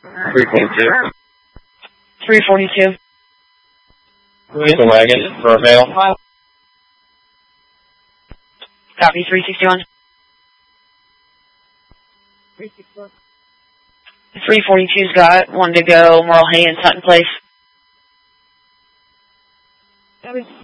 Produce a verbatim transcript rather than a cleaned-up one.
three forty-two. three forty-two. The wagon for a mail. Copy, three sixty-one. three forty-two's got one to go, Merle Haynes, Hutton Place.